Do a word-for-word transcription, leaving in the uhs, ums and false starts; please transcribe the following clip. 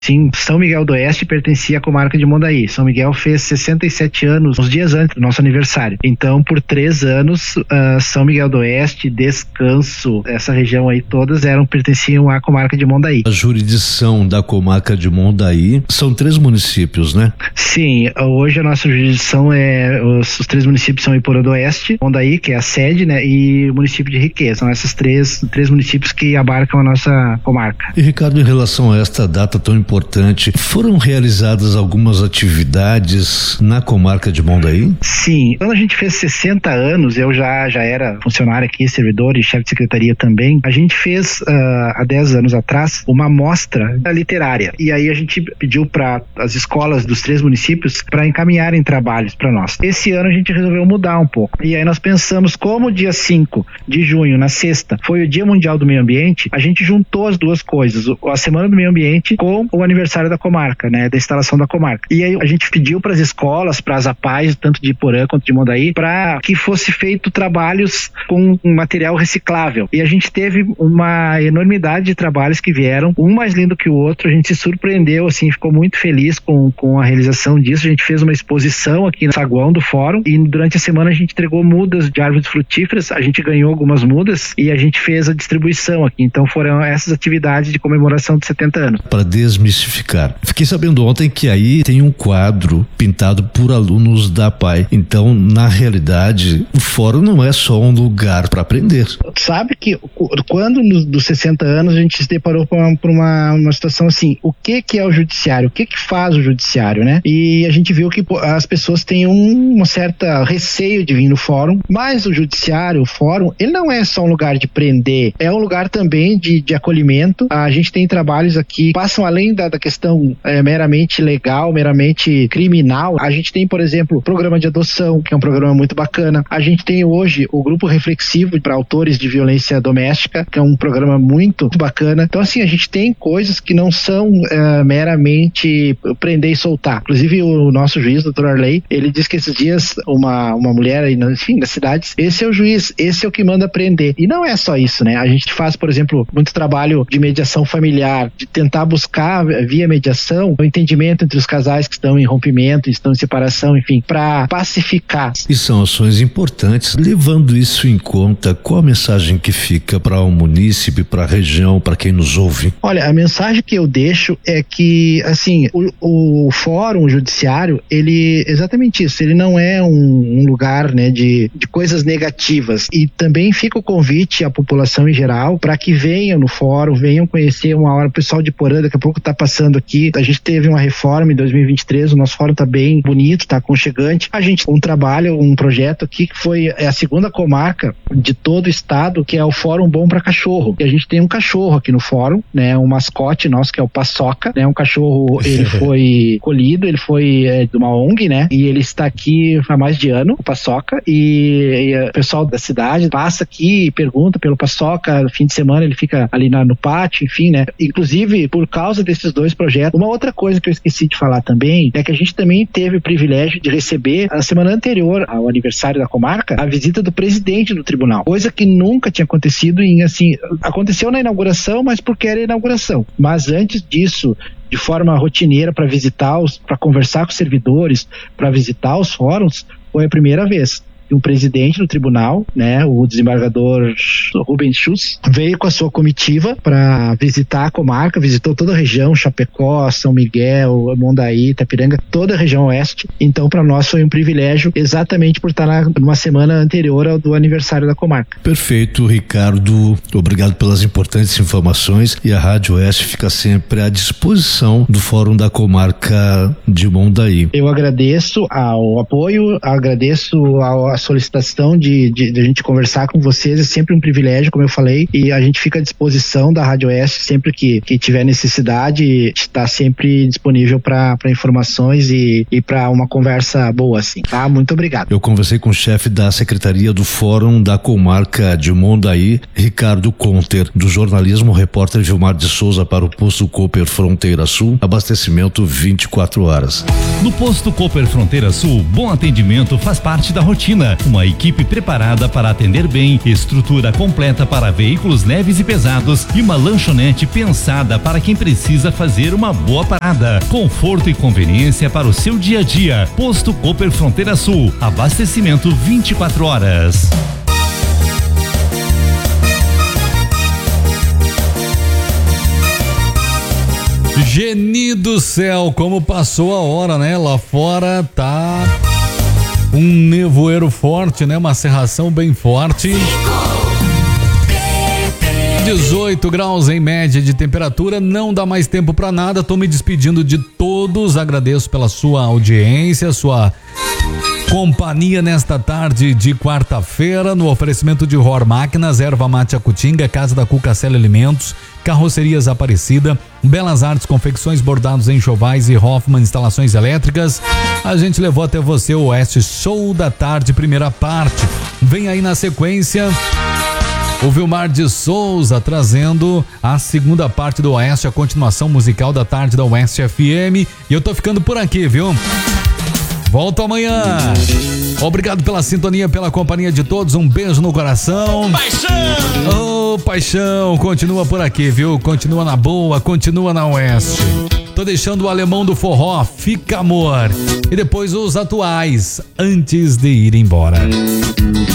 Sim, São Miguel do Oeste pertencia à comarca de Mondaí. São Miguel fez sessenta e sete anos, uns dias antes do nosso aniversário. Então, por três anos, uh, São Miguel do Oeste, Descanso, essa região aí, todas eram, pertenciam à comarca de Mondaí. A jurisdição da comarca de Mondaí são três municípios, né? Sim, hoje a nossa jurisdição é, os, os três municípios são Iporã do Oeste, Mondaí, que é a sede, né, e o município de Riqueza. São esses três, três municípios que abarcam a nossa comarca. E Ricardo, em relação a esta data tão importante, foram realizadas algumas atividades na comarca de Mondaí? Sim, quando a gente fez sessenta anos, eu já, já era funcionário aqui, servidor e chefe de secretaria também, a gente fez uh, há dez anos atrás uma mostra literária, e aí a gente pediu para as escolas dos três municípios para encaminharem trabalhos para nós. Esse ano a gente resolveu mudar um pouco, e aí nós pensamos, como o dia cinco de junho, na sexta, foi o Dia Mundial do Meio Ambiente, a gente juntou as duas coisas, a Semana do Meio Ambiente com o aniversário da comarca, né, da instalação da comarca. E aí a gente pediu para as escolas, para as A P A Es, tanto de Iporã quanto de Mondaí, para que fosse feito trabalhos com um material reciclável. E a gente teve uma enormidade de trabalhos que vieram, um mais lindo que o outro, a gente se surpreendeu, assim, ficou muito feliz com, com a realização disso. A gente fez uma exposição aqui no saguão do fórum e durante a semana a gente entregou mudas de árvores frutíferas, a gente ganhou algumas mudas e a gente fez a distribuição aqui. Então foram essas atividades de comemoração de setenta anos. Para desmistificar, fiquei sabendo ontem que aí tem um quadro pintado por alunos da A P A E. Então, na realidade, o fórum não é só um lugar para aprender. Sabe que quando nos dos sessenta anos a gente se deparou com uma, uma, uma situação assim, o que que é o judiciário? O que que faz o judiciário, né? E a gente viu que as pessoas têm um, uma certa receio de vir no fórum, mas o judiciário, o fórum, ele não é só um lugar de prender, é um lugar também de, de acolhimento. A gente tem trabalhos aqui que passam além da, da questão é, meramente legal, meramente criminal. A gente tem, por exemplo, o programa de adoção, que é um programa muito bacana. A gente tem hoje o grupo reflexivo para autores de violência doméstica, que é um programa muito bacana. Então, assim, a gente tem coisas que não são é, meramente prender e soltar. Inclusive, o nosso juiz, doutor Arley, ele diz que esses dias uma, uma mulher, enfim, das cidades, esse é o juiz, esse é o que manda prender. E não é só isso, né? A gente faz, por exemplo, muito trabalho de mediação familiar, de tentar buscar via mediação o entendimento entre os casais que estão em rompimento, estão em separação, enfim, para pacificar. E são ações importantes. Levando isso em conta, qual a mensagem que fica para o munícipe, para a região, para quem nos ouve? Olha, a mensagem que eu deixo é que, assim, o, o fórum judiciário, ele, exatamente isso, ele não é um, um lugar, né, de, de coisas negativas. E também fica o convite à população em geral para que venham no fórum, venham conhecer uma hora. O pessoal de Iporã daqui a pouco está passando aqui. A gente teve uma reforma em dois mil e vinte e três, o nosso fórum está bem bonito, está aconchegante. A gente um trabalho, um projeto aqui que foi é a segunda comarca de todo o estado, que é o Fórum Bom para Cachorro. E a gente tem um cachorro aqui no fórum, né, um mascote nosso que é o Paçoca, né, um cachorro, ele foi colhido, ele foi é, de uma O N G, né, e ele está aqui há mais de ano, o Paçoca, e, e o pessoal da cidade passa aqui e pergunta pelo Paçoca, no fim de semana ele fica ali na, no pátio, enfim, né, inclusive por causa desses dois projetos. Uma outra coisa que eu esqueci de falar também é que a gente também teve o privilégio de receber, na semana anterior ao aniversário da comarca, a visita do presidente do tribunal, coisa que nunca tinha acontecido em, assim, aconteceu na inauguração, mas porque era inauguração, mas antes disso, de forma rotineira, para visitar os, para conversar com os servidores, para visitar os fóruns, foi a primeira vez. Um presidente do tribunal, né, o desembargador Rubens Schutz, veio com a sua comitiva para visitar a comarca, visitou toda a região, Chapecó, São Miguel, Mondaí, Itapiranga, toda a região oeste. Então, para nós foi um privilégio, exatamente por estar na, numa semana anterior ao do aniversário da comarca. Perfeito, Ricardo. Obrigado pelas importantes informações, e a Rádio Oeste fica sempre à disposição do Fórum da Comarca de Mondaí. Eu agradeço ao apoio, agradeço ao solicitação de, de, de a gente conversar com vocês, é sempre um privilégio, como eu falei, e a gente fica à disposição da Rádio Oeste sempre que, que tiver necessidade, está sempre disponível para informações e, e para uma conversa boa, assim, tá? Muito obrigado. Eu conversei com o chefe da Secretaria do Fórum da Comarca de Mondaí, Ricardo Conter, do jornalismo, repórter Gilmar de Souza para o Posto Cooper Fronteira Sul, abastecimento vinte e quatro horas. No Posto Cooper Fronteira Sul, bom atendimento faz parte da rotina. Parada. Uma equipe preparada para atender bem, estrutura completa para veículos leves e pesados e uma lanchonete pensada para quem precisa fazer uma boa parada. Conforto e conveniência para o seu dia a dia. Posto Cooper Fronteira Sul. Abastecimento vinte e quatro horas. Geni do céu, como passou a hora, né? Lá fora tá um nevoeiro forte, né? Uma cerração bem forte. dezoito graus em média de temperatura, não dá mais tempo pra nada. Tô me despedindo de todos, agradeço pela sua audiência, sua companhia nesta tarde de quarta-feira, no oferecimento de Ror Máquinas, Erva Mate Acutinga, Casa da Cuca Cela Alimentos, Carrocerias Aparecida, Belas Artes Confecções Bordados em Chovais e Hoffman Instalações Elétricas. A gente levou até você o Oeste Show da Tarde, primeira parte. Vem aí na sequência o Vilmar de Souza trazendo a segunda parte do Oeste, a continuação musical da tarde da Oeste F M. E eu tô ficando por aqui, viu? Volto amanhã. Obrigado pela sintonia, pela companhia de todos. Um beijo no coração. Paixão! Ô, oh, paixão, continua por aqui, viu? Continua na boa, continua na Oeste. Tô deixando o alemão do forró, Fica Amor. E depois os atuais, antes de ir embora.